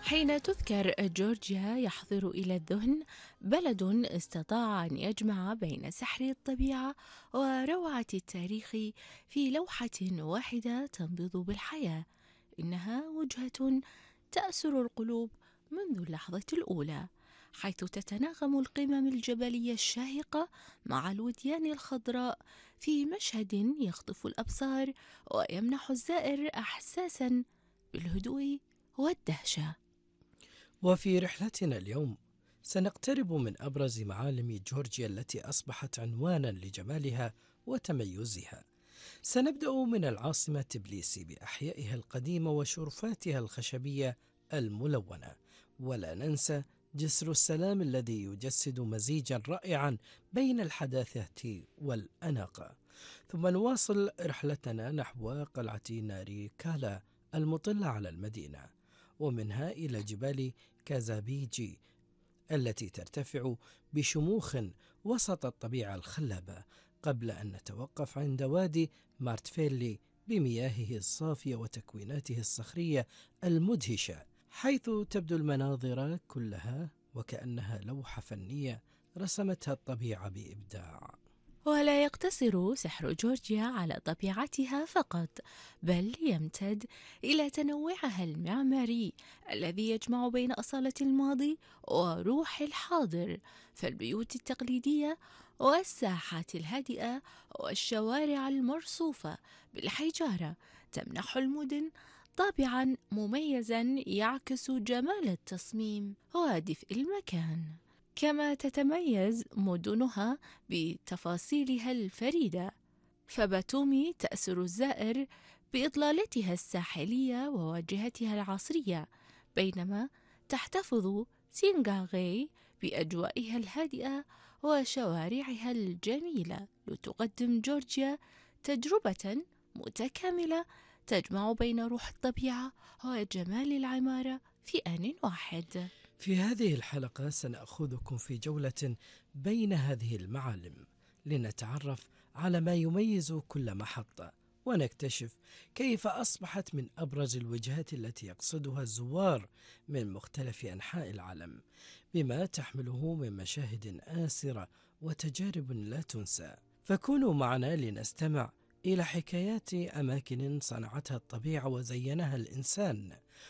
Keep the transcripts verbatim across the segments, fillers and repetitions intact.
حين تذكر جورجيا يحضر إلى الذهن بلد استطاع أن يجمع بين سحر الطبيعة وروعة التاريخ في لوحة واحدة تنبض بالحياة. إنها وجهة تأسر القلوب منذ اللحظة الأولى، حيث تتناغم القمم الجبلية الشاهقة مع الوديان الخضراء في مشهد يخطف الأبصار ويمنح الزائر إحساسا بالهدوء والدهشة. وفي رحلتنا اليوم سنقترب من أبرز معالم جورجيا التي أصبحت عنوانا لجمالها وتميزها. سنبدأ من العاصمة تبليسي بأحيائها القديمة وشرفاتها الخشبية الملونة، ولا ننسى جسر السلام الذي يجسد مزيجا رائعا بين الحداثة والأناقة. ثم نواصل رحلتنا نحو قلعة ناري كالا المطلة على المدينة، ومنها إلى جبال كازابيجي التي ترتفع بشموخ وسط الطبيعة الخلابة، قبل أن نتوقف عند وادي مارتفيلي بمياهه الصافية وتكويناته الصخرية المدهشة، حيث تبدو المناظر كلها وكأنها لوحة فنية رسمتها الطبيعة بإبداع. ولا يقتصر سحر جورجيا على طبيعتها فقط، بل يمتد إلى تنوعها المعماري الذي يجمع بين أصالة الماضي وروح الحاضر، فالبيوت التقليدية والساحات الهادئة والشوارع المرصوفة بالحجارة تمنح المدن طابعا مميزا يعكس جمال التصميم ودفء المكان. كما تتميز مدنها بتفاصيلها الفريدة، فباتومي تأسر الزائر بإطلالتها الساحلية وواجهتها العصرية، بينما تحتفظ سينغاغي بأجوائها الهادئة وشوارعها الجميلة، لتقدم جورجيا تجربة متكاملة تجمع بين روح الطبيعة وجمال العمارة في آن واحد. في هذه الحلقة سنأخذكم في جولة بين هذه المعالم لنتعرف على ما يميز كل محطة، ونكتشف كيف أصبحت من أبرز الوجهات التي يقصدها الزوار من مختلف أنحاء العالم، بما تحمله من مشاهد آسرة وتجارب لا تنسى. فكونوا معنا لنستمع إلى حكايات أماكن صنعتها الطبيعة وزينها الإنسان،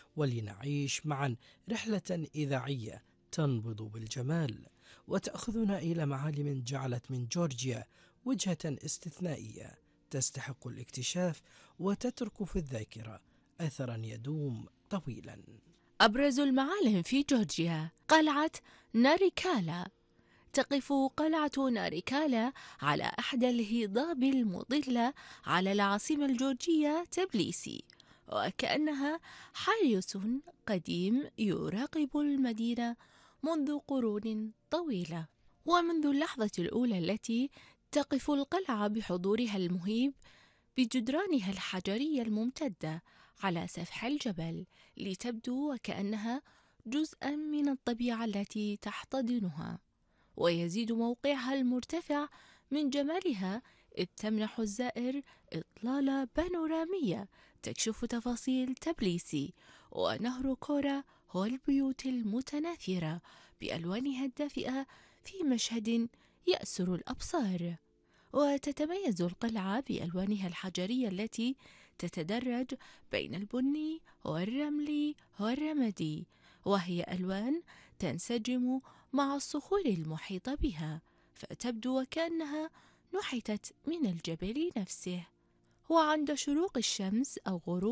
ولنعيش معا رحلة إذاعية تنبض بالجمال وتأخذنا إلى معالم جعلت من جورجيا وجهة استثنائية تستحق الاكتشاف وتترك في الذاكرة أثرا يدوم طويلا. أبرز المعالم في جورجيا قلعة ناريكالا. تقف قلعة ناريكالا على أحدى الهضاب المطلة على العاصمة الجورجية تبليسي، وكأنها حارس قديم يراقب المدينة منذ قرون طويلة. ومنذ اللحظة الأولى التي تقف القلعة بحضورها المهيب بجدرانها الحجرية الممتدة على سفح الجبل، لتبدو وكأنها جزءا من الطبيعة التي تحتضنها، ويزيد موقعها المرتفع من جمالها إذ تمنح الزائر إطلالة بانورامية تكشف تفاصيل تبليسي ونهر كورا والبيوت المتناثرة بألوانها الدافئة في مشهد يأسر الأبصار. وتتميز القلعة بألوانها الحجرية التي تتدرج بين البني والرملي والرمادي، وهي ألوان تنسجم مع الصخور المحيطة بها، فتبدو وكأنها نحتت من الجبل نفسه. وعند شروق الشمس أو غروب